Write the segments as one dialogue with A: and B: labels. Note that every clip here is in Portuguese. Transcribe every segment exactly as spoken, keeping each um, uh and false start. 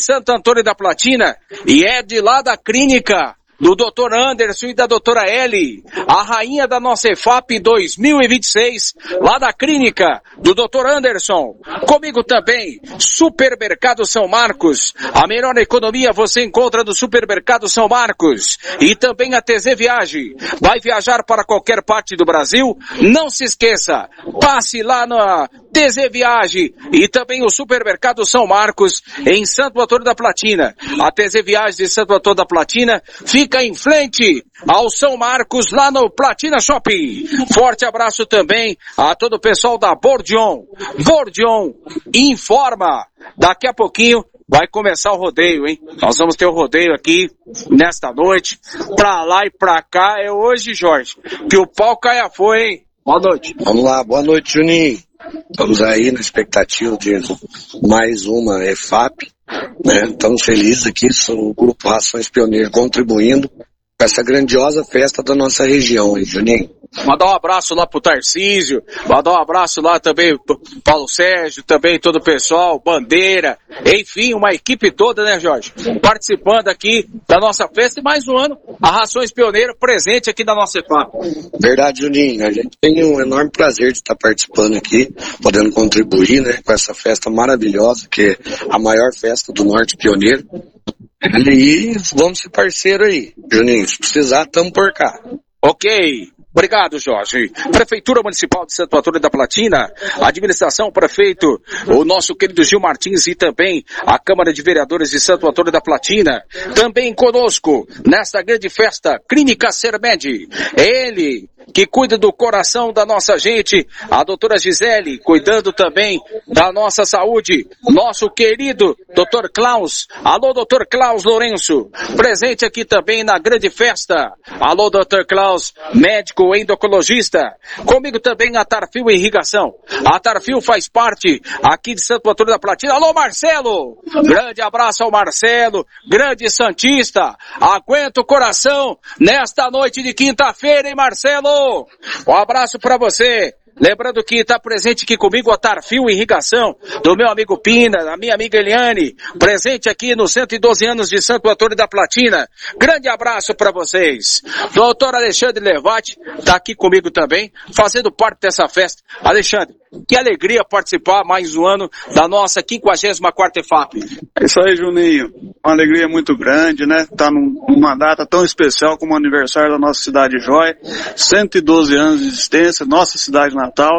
A: Santo Antônio da Platina e é de lá da clínica do doutor Anderson e da doutora Eli, a rainha da nossa E F A P dois mil e vinte e seis, lá da clínica do doutor Anderson. Comigo também, Supermercado São Marcos. A melhor economia você encontra no Supermercado São Marcos. E também a T Z Viagem. Vai viajar para qualquer parte do Brasil? Não se esqueça, passe lá na T Z Viagem e também o Supermercado São Marcos em Santo Antônio da Platina. A T Z Viagem de Santo Antônio da Platina fica Fica em frente ao São Marcos, lá no Platina Shopping. Forte abraço também a todo o pessoal da Bordion. Bordion informa. Daqui a pouquinho vai começar o rodeio, hein? Nós vamos ter o rodeio aqui nesta noite. Pra lá e pra cá é hoje, Jorge, que o pau caia foi, hein? Boa noite.
B: Vamos lá, boa noite, Juninho. Estamos aí na expectativa de mais uma E F A P, né? Estamos felizes aqui, sou o Grupo Rações Pioneiro contribuindo com essa grandiosa festa da nossa região, hein, Juninho?
A: Mandar um abraço lá pro Tarcísio, mandar um abraço lá também pro Paulo Sérgio, também todo o pessoal, Bandeira, enfim, uma equipe toda, né, Jorge? Participando aqui da nossa festa e mais um ano, a Rações Pioneiro presente aqui da nossa E F A P.
B: Verdade, Juninho, a gente tem um enorme prazer de estar participando aqui, podendo contribuir, né, com essa festa maravilhosa, que é a maior festa do Norte Pioneiro. E vamos ser parceiro aí, Juninho, se precisar, estamos por cá.
A: Ok. Obrigado, Jorge. Prefeitura Municipal de Santo Antônio da Platina, administração, prefeito, o nosso querido Gil Martins e também a Câmara de Vereadores de Santo Antônio da Platina. Também conosco, nesta grande festa, Clínica Sermed. Ele que cuida do coração da nossa gente, a doutora Gisele, cuidando também da nossa saúde, nosso querido doutor Klaus. Alô, doutor Klaus Lourenço, presente aqui também na grande festa. Alô, doutor Klaus, médico endocrinologista. Comigo também a Tarfil Irrigação. A Tarfil faz parte aqui de Santo Antônio da Platina. Alô, Marcelo! Grande abraço ao Marcelo, grande santista. Aguenta o coração nesta noite de quinta-feira, hein, Marcelo? Um abraço pra você. Lembrando que está presente aqui comigo a Tarfil Irrigação, do meu amigo Pina, da minha amiga Eliane, presente aqui nos cento e doze anos de Santo Antônio da Platina. Grande abraço para vocês. Doutor Alexandre Levati está aqui comigo também, fazendo parte dessa festa. Alexandre, que alegria participar mais um ano da nossa quinquagésima quarta E F A P.
C: É isso aí, Juninho. Uma alegria muito grande, né? Tá num, numa data tão especial como o aniversário da nossa cidade Jóia. cento e doze anos de existência, nossa cidade natal.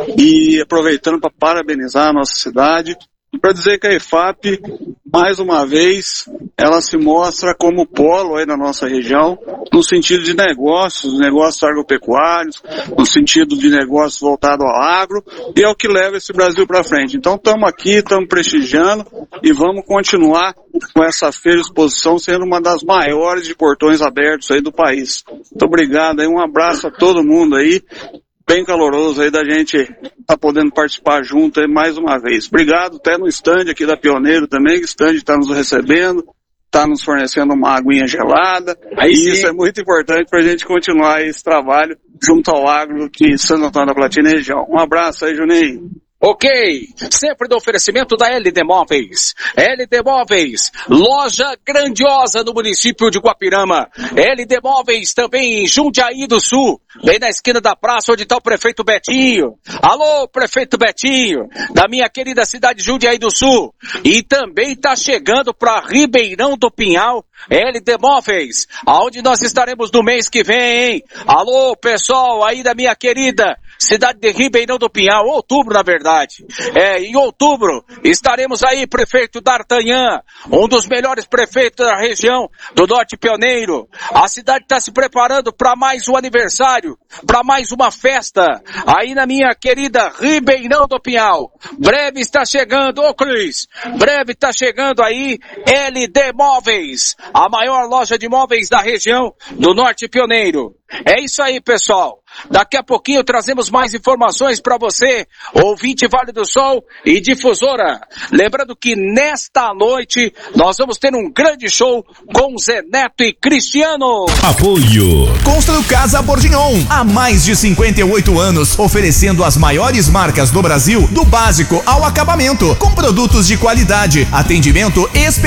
C: E aproveitando para parabenizar a nossa cidade. E para dizer que a E F A P, mais uma vez, ela se mostra como polo aí na nossa região, no sentido de negócios, negócios agropecuários, no sentido de negócios voltados ao agro, e é o que leva esse Brasil para frente. Então estamos aqui, estamos prestigiando e vamos continuar com essa feira de exposição sendo uma das maiores de portões abertos aí do país. Muito obrigado aí, um abraço a todo mundo aí. Bem caloroso aí da gente tá podendo participar junto aí mais uma vez. Obrigado até no stand aqui da Pioneiro também, que o stand está nos recebendo, está nos fornecendo uma aguinha gelada. Aí e isso é muito importante para a gente continuar esse trabalho junto ao agro de Santo Antônio da Platina e região. Um abraço aí, Juninho.
A: Ok, sempre do oferecimento da L D Móveis. L D Móveis, loja grandiosa no município de Guapirama. L D Móveis também em Jundiaí do Sul, bem na esquina da praça onde está o prefeito Betinho. Alô, prefeito Betinho, da minha querida cidade de Jundiaí do Sul. E também está chegando para Ribeirão do Pinhal, L D Móveis, aonde nós estaremos no mês que vem, hein? Alô, pessoal aí da minha querida cidade de Ribeirão do Pinhal, outubro na verdade. É, em outubro estaremos aí, prefeito D'Artagnan, um dos melhores prefeitos da região do Norte Pioneiro. A cidade está se preparando para mais um aniversário, para mais uma festa, aí na minha querida Ribeirão do Pinhal. Breve está chegando, ô Cris, breve está chegando aí L D Móveis, a maior loja de móveis da região do Norte Pioneiro. É isso aí, pessoal. Daqui a pouquinho trazemos mais informações para você, ouvinte Vale do Sol e difusora. Lembrando que nesta noite nós vamos ter um grande show com Zé Neto e Cristiano.
D: Apoio Constru Casa Bordignon, há mais de cinquenta e oito anos, oferecendo as maiores marcas do Brasil, do básico ao acabamento, com produtos de qualidade, atendimento especial.